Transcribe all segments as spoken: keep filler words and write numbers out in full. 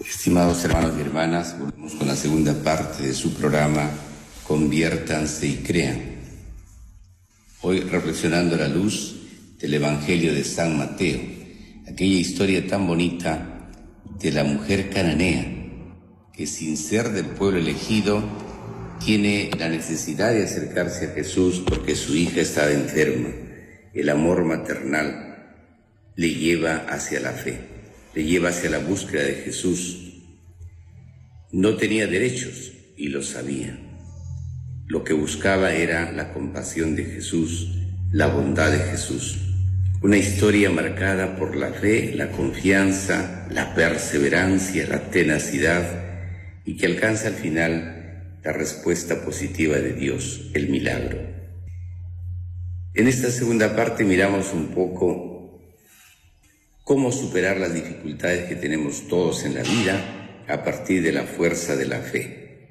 Estimados hermanos y hermanas, volvemos con la segunda parte de su programa Conviértanse y Crean. Hoy reflexionando a la luz del Evangelio de San Mateo, aquella historia tan bonita de la mujer cananea, que sin ser del pueblo elegido, tiene la necesidad de acercarse a Jesús porque su hija estaba enferma. El amor maternal le lleva hacia la fe. Le lleva hacia la búsqueda de Jesús. No tenía derechos y lo sabía. Lo que buscaba era la compasión de Jesús, la bondad de Jesús. Una historia marcada por la fe, la confianza, la perseverancia, la tenacidad y que alcanza al final la respuesta positiva de Dios, el milagro. En esta segunda parte miramos un poco cómo superar las dificultades que tenemos todos en la vida a partir de la fuerza de la fe.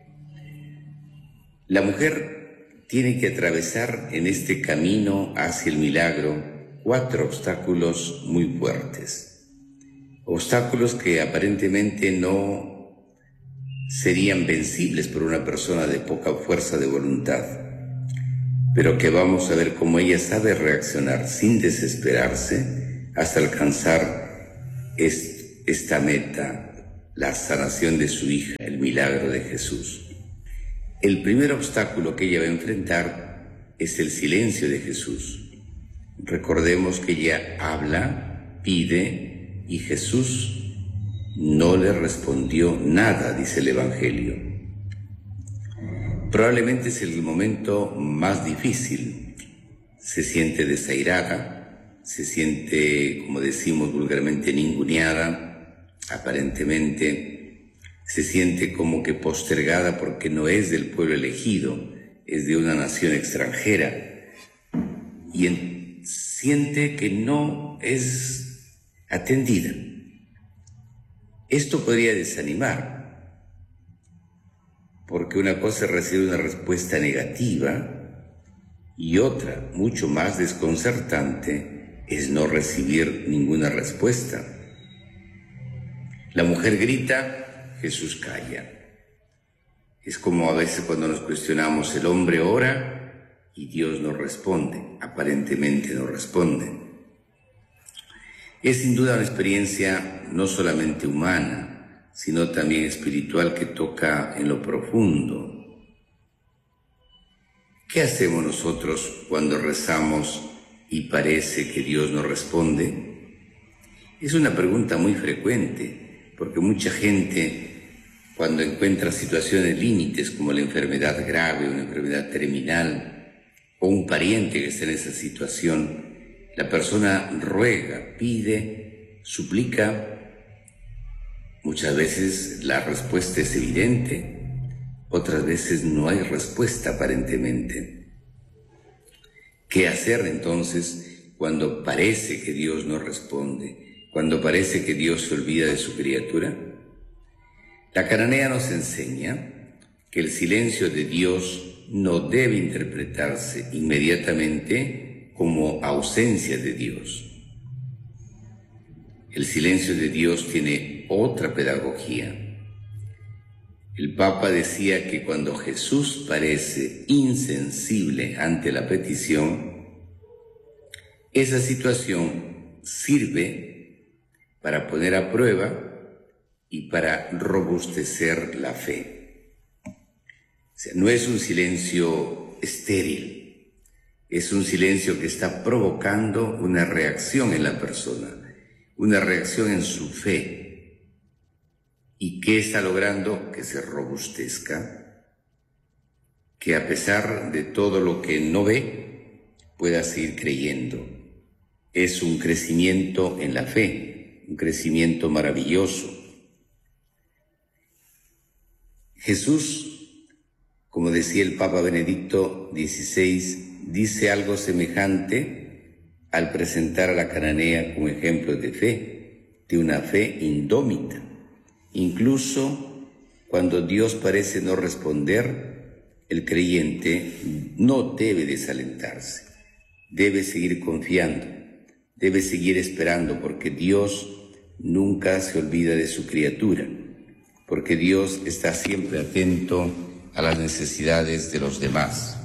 La mujer tiene que atravesar en este camino hacia el milagro cuatro obstáculos muy fuertes. Obstáculos que aparentemente no serían vencibles por una persona de poca fuerza de voluntad, pero que vamos a ver cómo ella sabe reaccionar sin desesperarse hasta alcanzar esta meta, la sanación de su hija, el milagro de Jesús. El primer obstáculo que ella va a enfrentar es el silencio de Jesús. Recordemos que ella habla, pide, y Jesús no le respondió nada, dice el Evangelio. Probablemente es el momento más difícil. Se siente desairada, se siente, como decimos vulgarmente, ninguneada, aparentemente, se siente como que postergada porque no es del pueblo elegido, es de una nación extranjera, y en, siente que no es atendida. Esto podría desanimar, porque una cosa es recibir una respuesta negativa y otra, mucho más desconcertante, es no recibir ninguna respuesta. La mujer grita, Jesús calla. Es como a veces cuando nos cuestionamos, el hombre ora y Dios no responde, aparentemente no responde. Es sin duda una experiencia no solamente humana, sino también espiritual que toca en lo profundo. ¿Qué hacemos nosotros cuando rezamos y parece que Dios no responde? Es una pregunta muy frecuente, porque mucha gente, cuando encuentra situaciones límites como la enfermedad grave, una enfermedad terminal, o un pariente que está en esa situación, la persona ruega, pide, suplica. Muchas veces la respuesta es evidente, otras veces no hay respuesta aparentemente. ¿Qué hacer entonces cuando parece que Dios no responde? Cuando parece que Dios se olvida de su criatura. La cananea nos enseña que el silencio de Dios no debe interpretarse inmediatamente como ausencia de Dios. El silencio de Dios tiene otra pedagogía. El Papa decía que cuando Jesús parece insensible ante la petición, esa situación sirve para poner a prueba y para robustecer la fe. O sea, no es un silencio estéril, es un silencio que está provocando una reacción en la persona, una reacción en su fe. ¿Y qué está logrando? Que se robustezca, que a pesar de todo lo que no ve, pueda seguir creyendo. Es un crecimiento en la fe, un crecimiento maravilloso. Jesús, como decía el Papa Benedicto dieciséis, dice algo semejante al presentar a la cananea como ejemplo de fe, de una fe indómita. Incluso cuando Dios parece no responder, el creyente no debe desalentarse, debe seguir confiando, debe seguir esperando, porque Dios nunca se olvida de su criatura. porque Dios está siempre atento a las necesidades de los demás.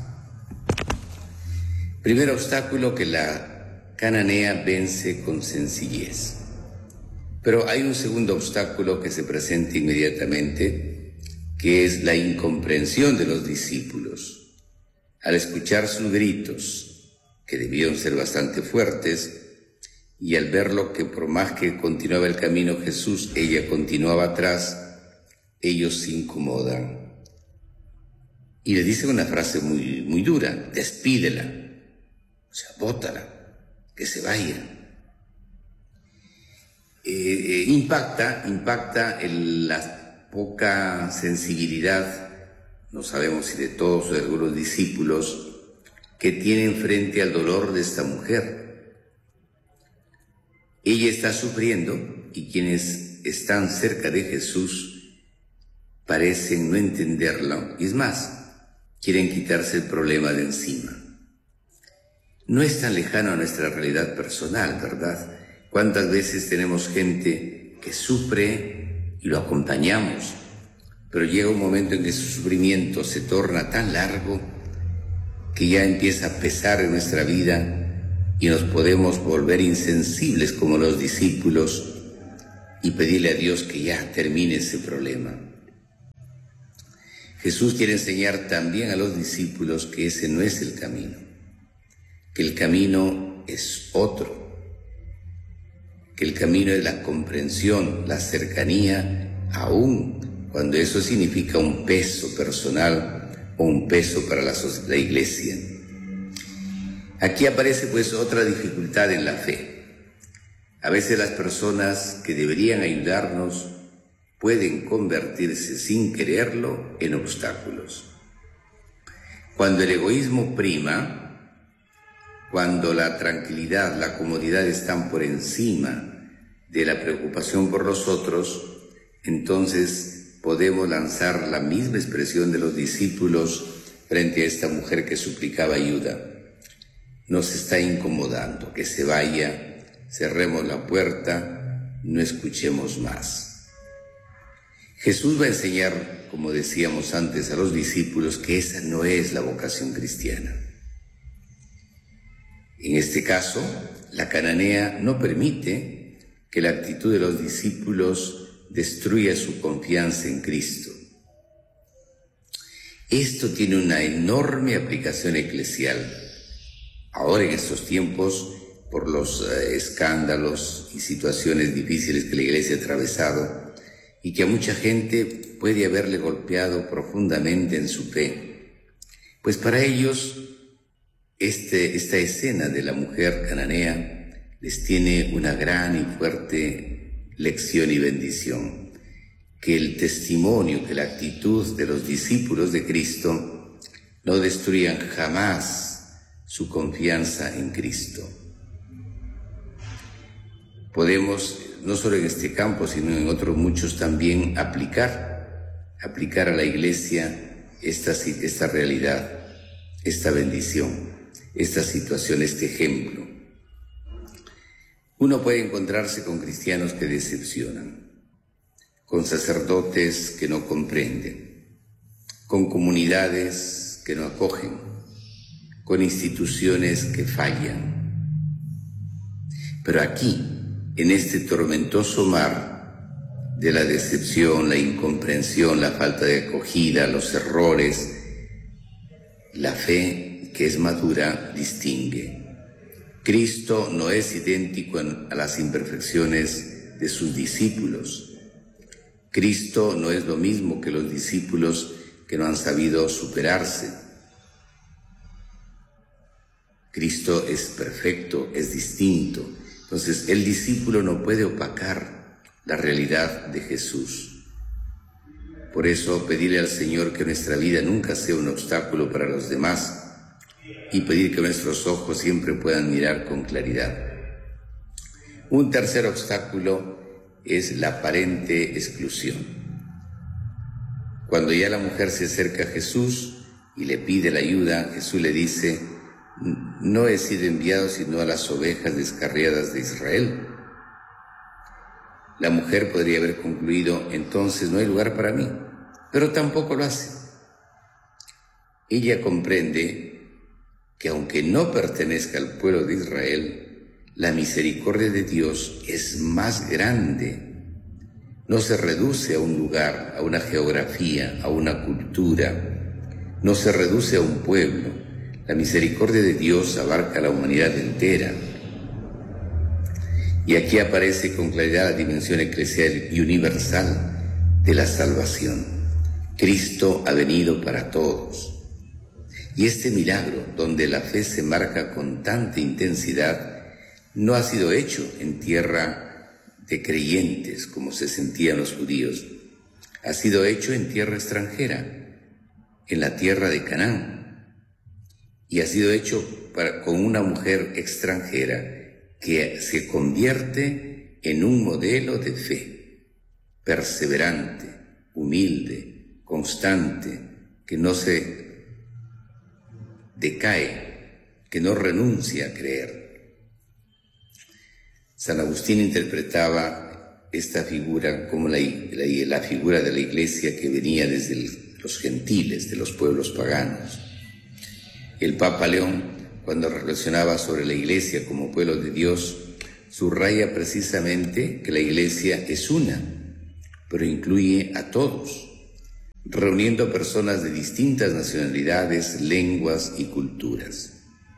Primer obstáculo que la cananea vence con sencillez. Pero hay un segundo obstáculo que se presenta inmediatamente, que es la incomprensión de los discípulos. Al escuchar sus gritos, que debieron ser bastante fuertes, y al verlo que por más que continuaba el camino Jesús, ella continuaba atrás, ellos se incomodan. Y le dicen una frase muy, muy dura: despídela, o sea, bótala, que se vaya. Eh, eh, impacta, impacta el, la poca sensibilidad, no sabemos si de todos o de algunos discípulos, que tienen frente al dolor de esta mujer. Ella está sufriendo y quienes están cerca de Jesús parecen no entenderlo, y es más, quieren quitarse el problema de encima. No es tan lejano a nuestra realidad personal, ¿verdad? ¿Cuántas veces tenemos gente que sufre y lo acompañamos, pero llega un momento en que su sufrimiento se torna tan largo que ya empieza a pesar en nuestra vida y nos podemos volver insensibles como los discípulos y pedirle a Dios que ya termine ese problema? Jesús quiere enseñar también a los discípulos que ese no es el camino, que el camino es otro, que el camino es la comprensión, la cercanía, aún cuando eso significa un peso personal o un peso para la, la iglesia. Aquí aparece pues otra dificultad en la fe. A veces las personas que deberían ayudarnos pueden convertirse sin quererlo en obstáculos. Cuando el egoísmo prima, cuando la tranquilidad, la comodidad están por encima de la preocupación por los otros, entonces podemos lanzar la misma expresión de los discípulos frente a esta mujer que suplicaba ayuda. Nos está incomodando, que se vaya, cerremos la puerta, no escuchemos más. Jesús va a enseñar, como decíamos antes, a los discípulos que esa no es la vocación cristiana. En este caso, la cananea no permite que la actitud de los discípulos destruya su confianza en Cristo. Esto tiene una enorme aplicación eclesial. Ahora en estos tiempos, por los eh, escándalos y situaciones difíciles que la Iglesia ha atravesado y que a mucha gente puede haberle golpeado profundamente en su fe, pues para ellos este, esta escena de la mujer cananea les tiene una gran y fuerte lección y bendición, que el testimonio, que la actitud de los discípulos de Cristo no destruyan jamás su confianza en Cristo. Podemos, no solo en este campo, sino en otros muchos también, aplicar, aplicar a la Iglesia esta, esta realidad, esta bendición, esta situación, este ejemplo. Uno puede encontrarse con cristianos que decepcionan, con sacerdotes que no comprenden, con comunidades que no acogen, con instituciones que fallan. Pero aquí, en este tormentoso mar de la decepción, la incomprensión, la falta de acogida, los errores, la fe que es madura distingue. Cristo no es idéntico a las imperfecciones de sus discípulos. Cristo no es lo mismo que los discípulos que no han sabido superarse. Cristo es perfecto, es distinto. Entonces, el discípulo no puede opacar la realidad de Jesús. Por eso, pedirle al Señor que nuestra vida nunca sea un obstáculo para los demás y pedir que nuestros ojos siempre puedan mirar con claridad. Un tercer obstáculo es la aparente exclusión. Cuando ya la mujer se acerca a Jesús y le pide la ayuda, Jesús le dice: no he sido enviado sino a las ovejas descarriadas de Israel. La mujer podría haber concluido, entonces no hay lugar para mí, pero tampoco lo hace. Ella comprende que aunque no pertenezca al pueblo de Israel, la misericordia de Dios es más grande. No se reduce a un lugar, a una geografía, a una cultura. No se reduce a un pueblo. La misericordia de Dios abarca a la humanidad entera. Y aquí aparece con claridad la dimensión eclesial y universal de la salvación. Cristo ha venido para todos. Y este milagro, donde la fe se marca con tanta intensidad, no ha sido hecho en tierra de creyentes, como se sentían los judíos. Ha sido hecho en tierra extranjera, en la tierra de Canaán. Y ha sido hecho para, con una mujer extranjera que se convierte en un modelo de fe, perseverante, humilde, constante, que no se decae, que no renuncia a creer. San Agustín interpretaba esta figura como la, la, la figura de la iglesia que venía desde el, los gentiles, de los pueblos paganos. El Papa León, cuando reflexionaba sobre la iglesia como pueblo de Dios, subraya precisamente que la iglesia es una, pero incluye a todos, reuniendo a personas de distintas nacionalidades, lenguas y culturas.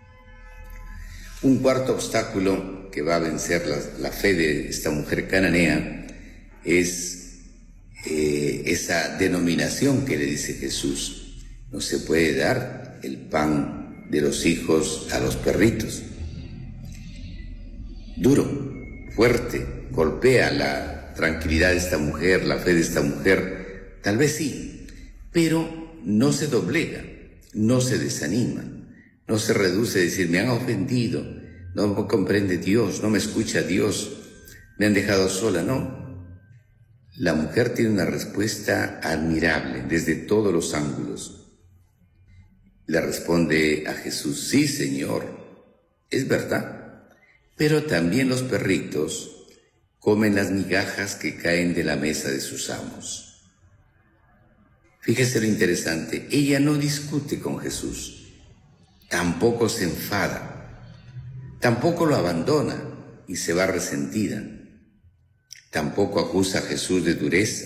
Un cuarto obstáculo que va a vencer la, la fe de esta mujer cananea es eh, esa denominación que le dice Jesús. No se puede dar el pan de los hijos a los perritos. Duro, fuerte, golpea la tranquilidad de esta mujer, la fe de esta mujer. Tal vez sí, pero no se doblega, no se desanima, no se reduce a decir, me han ofendido, no me comprende Dios, no me escucha Dios, me han dejado sola. No. La mujer tiene una respuesta admirable desde todos los ángulos. Le responde a Jesús, sí, Señor, es verdad, pero también los perritos comen las migajas que caen de la mesa de sus amos. Fíjese lo interesante, ella no discute con Jesús, tampoco se enfada, tampoco lo abandona y se va resentida, tampoco acusa a Jesús de dureza.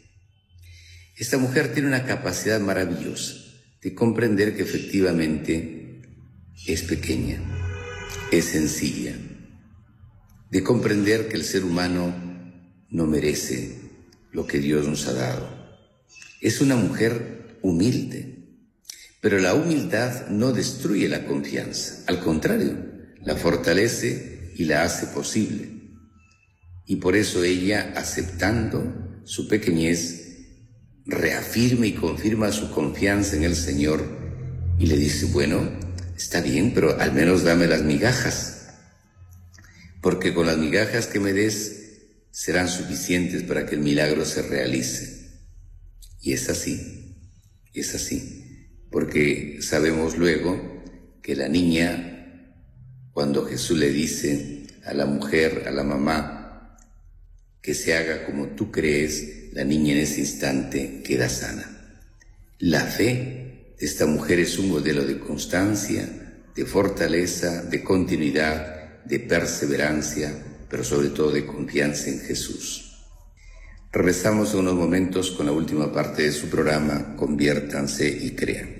Esta mujer tiene una capacidad maravillosa de comprender que efectivamente es pequeña, es sencilla, de comprender que el ser humano no merece lo que Dios nos ha dado. Es una mujer humilde, pero la humildad no destruye la confianza, al contrario, la fortalece y la hace posible. Y por eso ella, aceptando su pequeñez, reafirma y confirma su confianza en el Señor y le dice, bueno, está bien, pero al menos dame las migajas, porque con las migajas que me des serán suficientes para que el milagro se realice. Y es así, es así, porque sabemos luego que la niña, cuando Jesús le dice a la mujer, a la mamá, que se haga como tú crees, la niña en ese instante queda sana. La fe de esta mujer es un modelo de constancia, de fortaleza, de continuidad, de perseverancia, pero sobre todo de confianza en Jesús. Regresamos a unos momentos con la última parte de su programa, Conviértanse y Crean.